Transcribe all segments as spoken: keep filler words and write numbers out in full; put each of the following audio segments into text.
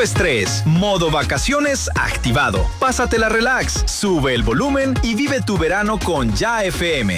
estrés. Modo vacaciones activado. Pásatela relax, sube el volumen y vive tu verano con Ya F M.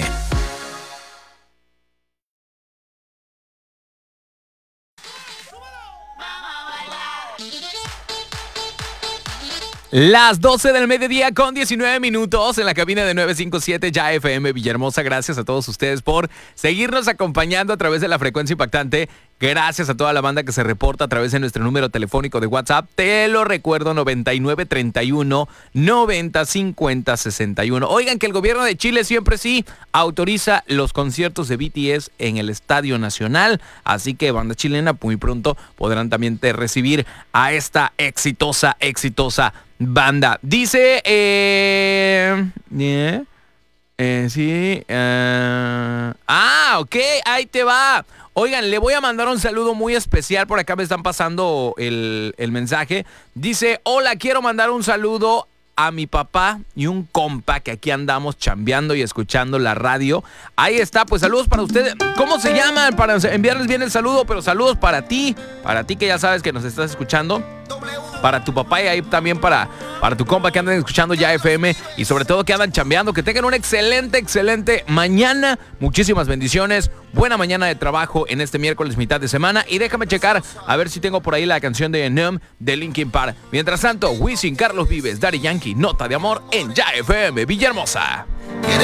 Las doce del mediodía con diecinueve minutos en la cabina de nueve cinco siete Ya F M Villahermosa. Gracias a todos ustedes por seguirnos acompañando a través de la frecuencia impactante. Gracias a toda la banda que se reporta a través de nuestro número telefónico de WhatsApp. Te lo recuerdo, noventa y nueve treinta y uno noventa cincuenta sesenta y uno. Oigan que el gobierno de Chile siempre sí autoriza los conciertos de B T S en el Estadio Nacional. Así que banda chilena muy pronto podrán también te recibir a esta exitosa, exitosa banda. Dice, eh, yeah, eh, sí, uh, ah, ok, ahí te va. Oigan, le voy a mandar un saludo muy especial. Por acá me están pasando el, el mensaje. Dice, hola, quiero mandar un saludo a mi papá y un compa que aquí andamos chambeando y escuchando la radio. Ahí está, pues saludos para ustedes. ¿Cómo se llaman? Para enviarles bien el saludo, pero saludos para ti. Para ti que ya sabes que nos estás escuchando. Para tu papá y ahí también para, para tu compa que andan escuchando Ya F M y sobre todo que andan chambeando. Que tengan una excelente, excelente mañana. Muchísimas bendiciones. Buena mañana de trabajo en este miércoles mitad de semana. Y déjame checar a ver si tengo por ahí la canción de Numb de Linkin Park. Mientras tanto, Wisin, Carlos Vives, Daddy Yankee, Nota de Amor en Ya F M Villahermosa.